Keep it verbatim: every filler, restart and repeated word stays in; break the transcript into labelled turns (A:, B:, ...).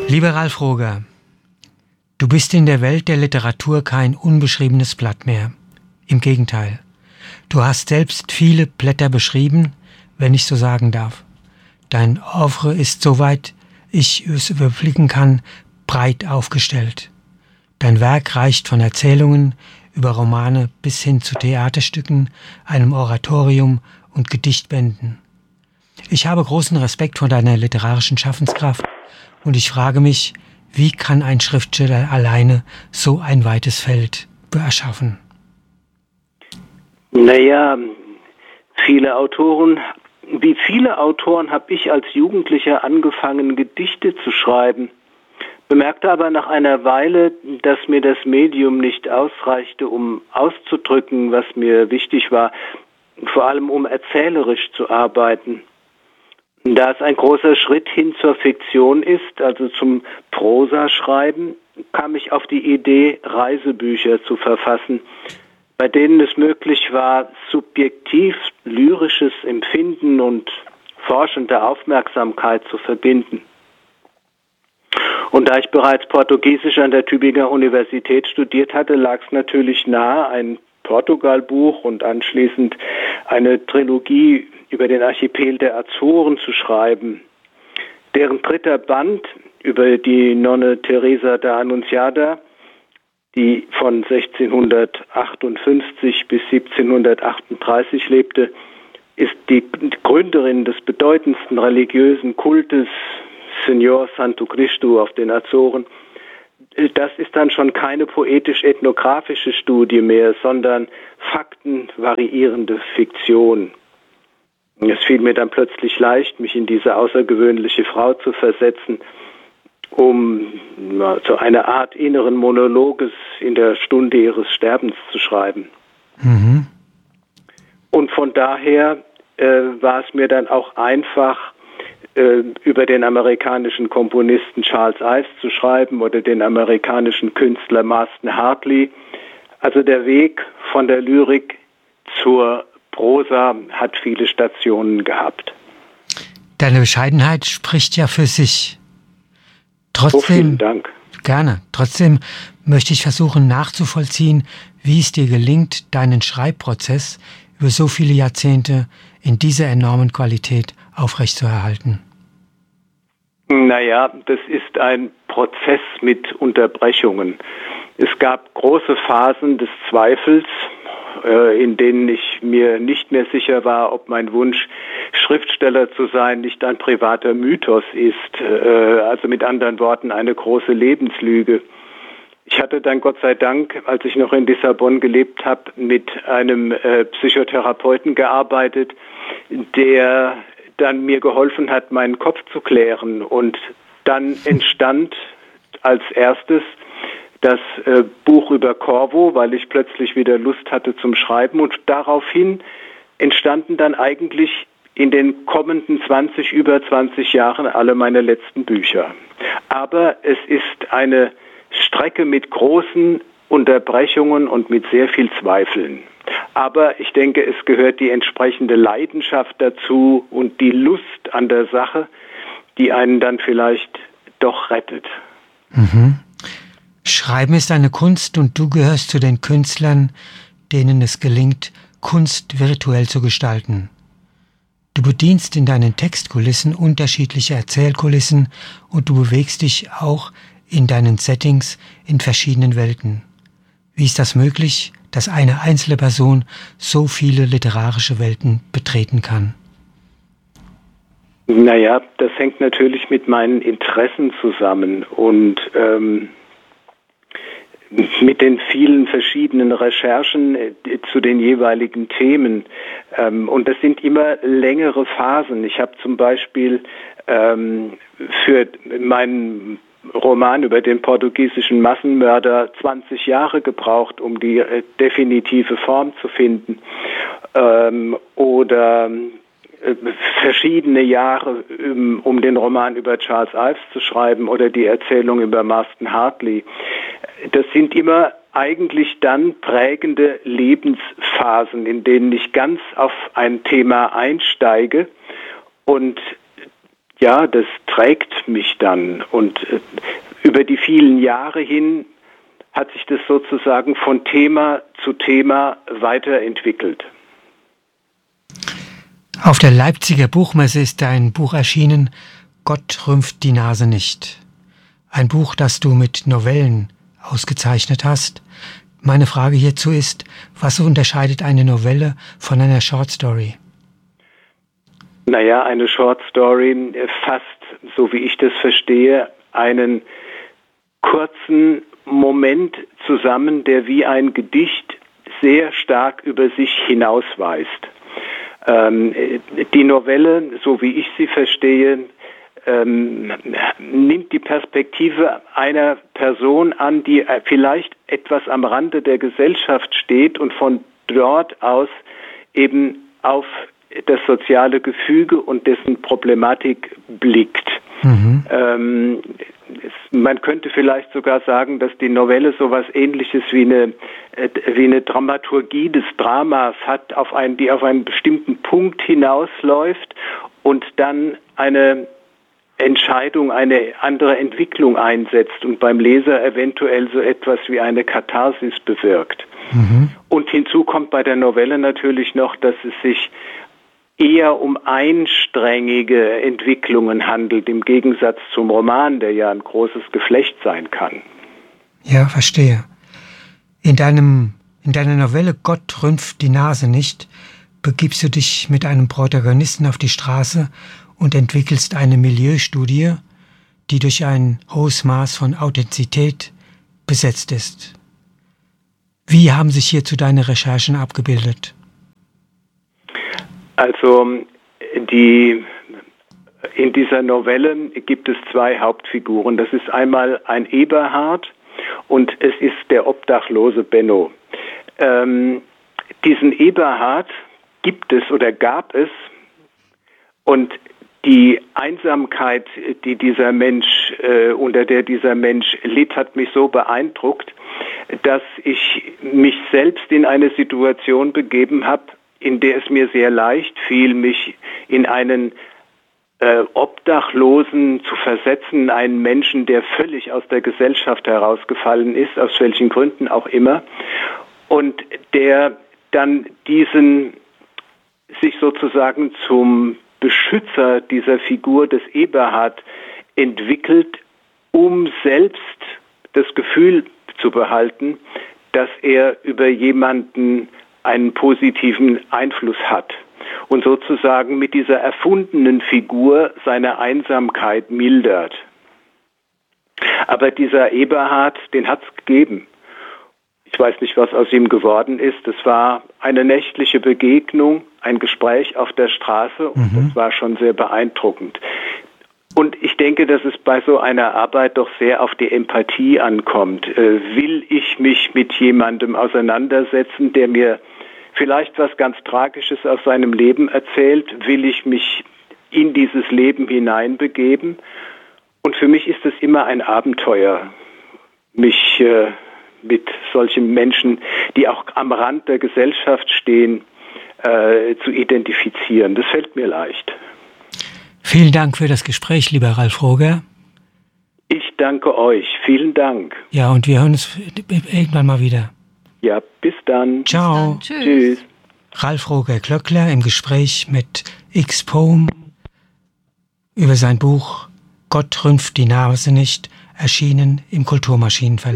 A: Lieber Ralf Roger, du bist in der Welt der Literatur kein unbeschriebenes Blatt mehr. Im Gegenteil. Du hast selbst viele Blätter beschrieben, wenn ich so sagen darf. Dein Oeuvre ist, soweit ich es überblicken kann, breit aufgestellt. Dein Werk reicht von Erzählungen über Romane bis hin zu Theaterstücken, einem Oratorium und Gedichtbänden. Ich habe großen Respekt vor deiner literarischen Schaffenskraft und ich frage mich, wie kann ein Schriftsteller alleine so ein weites Feld erschaffen?
B: Naja, viele Autoren, wie viele Autoren habe ich als Jugendlicher angefangen, Gedichte zu schreiben, bemerkte aber nach einer Weile, dass mir das Medium nicht ausreichte, um auszudrücken, was mir wichtig war, vor allem um erzählerisch zu arbeiten. Da es ein großer Schritt hin zur Fiktion ist, also zum Prosaschreiben, kam ich auf die Idee, Reisebücher zu verfassen, bei denen es möglich war, subjektiv lyrisches Empfinden und forschende Aufmerksamkeit zu verbinden. Und da ich bereits Portugiesisch an der Tübinger Universität studiert hatte, lag es natürlich nahe, ein Portugal-Buch und anschließend eine Trilogie über den Archipel der Azoren zu schreiben. Deren dritter Band über die Nonne Teresa da Annunciada, die von sechzehnhundertachtundfünfzig bis siebzehnhundertachtunddreißig lebte, ist die Gründerin des bedeutendsten religiösen Kultes Señor Santo Cristo auf den Azoren. Das ist dann schon keine poetisch-ethnografische Studie mehr, sondern faktenvariierende Fiktion. Es fiel mir dann plötzlich leicht, mich in diese außergewöhnliche Frau zu versetzen, um ja, so eine Art inneren Monologes in der Stunde ihres Sterbens zu schreiben. Mhm. Und von daher äh, war es mir dann auch einfach, äh, über den amerikanischen Komponisten Charles Ives zu schreiben oder den amerikanischen Künstler Marston Hartley. Also der Weg von der Lyrik zur Prosa hat viele Stationen gehabt.
A: Deine Bescheidenheit spricht ja für sich.
B: Trotzdem, oh, vielen Dank.
A: Gerne. Trotzdem möchte ich versuchen nachzuvollziehen, wie es dir gelingt, deinen Schreibprozess über so viele Jahrzehnte in dieser enormen Qualität aufrechtzuerhalten.
B: Naja, das ist ein Prozess mit Unterbrechungen. Es gab große Phasen des Zweifels, in denen ich mir nicht mehr sicher war, ob mein Wunsch, Schriftsteller zu sein, nicht ein privater Mythos ist, also mit anderen Worten eine große Lebenslüge. Ich hatte dann Gott sei Dank, als ich noch in Lissabon gelebt habe, mit einem Psychotherapeuten gearbeitet, der dann mir geholfen hat, meinen Kopf zu klären. Und dann entstand als erstes das äh, Buch über Corvo, weil ich plötzlich wieder Lust hatte zum Schreiben, und daraufhin entstanden dann eigentlich in den kommenden zwanzig, über zwanzig Jahren alle meine letzten Bücher. Aber es ist eine Strecke mit großen Unterbrechungen und mit sehr viel Zweifeln. Aber ich denke, es gehört die entsprechende Leidenschaft dazu und die Lust an der Sache, die einen dann vielleicht doch rettet.
A: Mhm. Schreiben ist eine Kunst und du gehörst zu den Künstlern, denen es gelingt, Kunst virtuell zu gestalten. Du bedienst in deinen Textkulissen unterschiedliche Erzählkulissen und du bewegst dich auch in deinen Settings in verschiedenen Welten. Wie ist das möglich, dass eine einzelne Person so viele literarische Welten betreten kann?
B: Naja, das hängt natürlich mit meinen Interessen zusammen und ähm, mit den vielen verschiedenen Recherchen zu den jeweiligen Themen. Und das sind immer längere Phasen. Ich habe zum Beispiel ähm, für meinen Roman über den portugiesischen Massenmörder zwanzig Jahre gebraucht, um die äh, definitive Form zu finden. Ähm, oder äh, verschiedene Jahre, um, um den Roman über Charles Ives zu schreiben oder die Erzählung über Marston Hartley. Das sind immer eigentlich dann prägende Lebensphasen, in denen ich ganz auf ein Thema einsteige und ja, das trägt mich dann. Und äh, über die vielen Jahre hin hat sich das sozusagen von Thema zu Thema weiterentwickelt.
A: Auf der Leipziger Buchmesse ist dein Buch erschienen, Gott rümpft die Nase nicht. Ein Buch, das du mit Novellen ausgezeichnet hast. Meine Frage hierzu ist, was unterscheidet eine Novelle von einer Short Story?
B: Naja, eine Short Story fasst, so wie ich das verstehe, einen kurzen Moment zusammen, der wie ein Gedicht sehr stark über sich hinausweist. Ähm, die Novelle, so wie ich sie verstehe, ähm, nimmt die Perspektive einer Person an, die vielleicht etwas am Rande der Gesellschaft steht und von dort aus eben auf das soziale Gefüge und dessen Problematik blickt. Mhm. Ähm, es, man könnte vielleicht sogar sagen, dass die Novelle so etwas Ähnliches wie eine, äh, wie eine Dramaturgie des Dramas hat, auf einen, die auf einen bestimmten Punkt hinausläuft und dann eine Entscheidung, eine andere Entwicklung einsetzt und beim Leser eventuell so etwas wie eine Katharsis bewirkt. Mhm. Und hinzu kommt bei der Novelle natürlich noch, dass es sich eher um einsträngige Entwicklungen handelt, im Gegensatz zum Roman, der ja ein großes Geflecht sein kann.
A: Ja, verstehe. In deinem, in deiner Novelle Gott rümpft die Nase nicht, begibst du dich mit einem Protagonisten auf die Straße und entwickelst eine Milieustudie, die durch ein hohes Maß von Authentizität besetzt ist. Wie haben sich hierzu deine Recherchen abgebildet?
B: Also die, in dieser Novelle gibt es zwei Hauptfiguren. Das ist einmal ein Eberhard und es ist der obdachlose Benno. Ähm, diesen Eberhard gibt es oder gab es und die Einsamkeit, die dieser Mensch, äh, unter der dieser Mensch litt, hat mich so beeindruckt, dass ich mich selbst in eine Situation begeben habe, in der es mir sehr leicht fiel, mich in einen äh, Obdachlosen zu versetzen, einen Menschen, der völlig aus der Gesellschaft herausgefallen ist, aus welchen Gründen auch immer, und der dann diesen sich sozusagen zum Beschützer dieser Figur des Eberhard entwickelt, um selbst das Gefühl zu behalten, dass er über jemanden einen positiven Einfluss hat und sozusagen mit dieser erfundenen Figur seine Einsamkeit mildert. Aber dieser Eberhard, den hat es gegeben. Ich weiß nicht, was aus ihm geworden ist. Es war eine nächtliche Begegnung, ein Gespräch auf der Straße und mhm. das war schon sehr beeindruckend. Und ich denke, dass es bei so einer Arbeit doch sehr auf die Empathie ankommt. Äh, will ich mich mit jemandem auseinandersetzen, der mir vielleicht was ganz Tragisches aus seinem Leben erzählt? Will ich mich in dieses Leben hineinbegeben? Und für mich ist es immer ein Abenteuer, mich äh, mit solchen Menschen, die auch am Rand der Gesellschaft stehen, äh, zu identifizieren. Das fällt mir leicht.
A: Vielen Dank für das Gespräch, lieber Ralf Roger.
B: Ich danke euch. Vielen Dank.
A: Ja, und wir hören uns irgendwann mal wieder.
B: Ja, bis dann.
A: Ciao.
C: Bis dann. Tschüss.
B: Tschüss.
A: Ralf Roger Klöckler im Gespräch mit X-Poem über sein Buch Gott rümpft die Nase nicht, erschienen im Kulturmaschinenverlag.